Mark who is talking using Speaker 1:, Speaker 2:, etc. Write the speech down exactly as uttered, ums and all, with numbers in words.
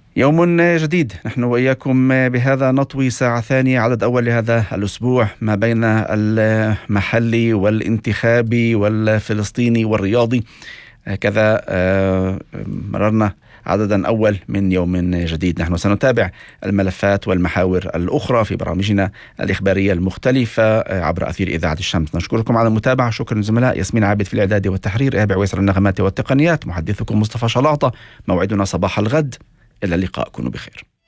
Speaker 1: يوم جديد، نحن وإياكم بهذا نطوي ساعة ثانية، عدد أول لهذا الأسبوع ما بين المحلي والانتخابي والفلسطيني والرياضي. كذا مررنا عددا أول من يوم جديد. نحن سنتابع الملفات والمحاور الأخرى في برامجنا الإخبارية المختلفة عبر أثير إذاعة الشمس. نشكركم على المتابعة. شكرا زملاء ياسمين عابد في الإعداد والتحرير، إيهاب عويسر النغمات والتقنيات، محدثكم مصطفى شلاطة. موعدنا صباح الغد، إلى اللقاء، كونوا بخير.